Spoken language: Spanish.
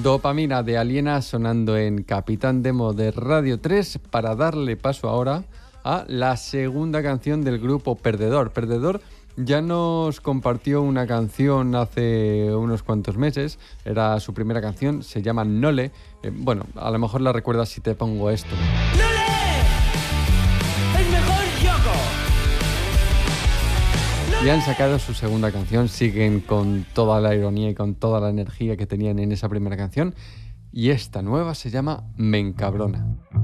Dopamina de Aliena sonando en Capitán Demo de Radio 3 para darle paso ahora a la segunda canción del grupo Perdedor. Perdedor ya nos compartió una canción hace unos cuantos meses, era su primera canción, se llama Nole. Bueno, a lo mejor la recuerdas si te pongo esto. ¡Nole! ¡El mejor Yoko! Y han sacado su segunda canción, siguen con toda la ironía y con toda la energía que tenían en esa primera canción. Y esta nueva se llama Me Encabrona.